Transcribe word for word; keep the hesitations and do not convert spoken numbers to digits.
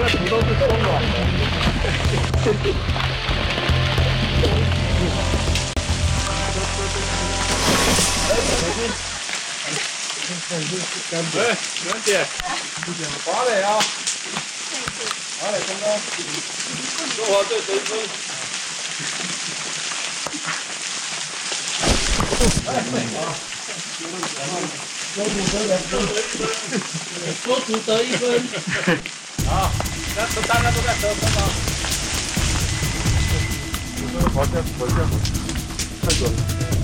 的土都是松软的。哎，袁姐，华磊啊，华磊刚刚，中华队得分。哎，多独得一分。好，那大家都在得分吗？我这好像好像太准了。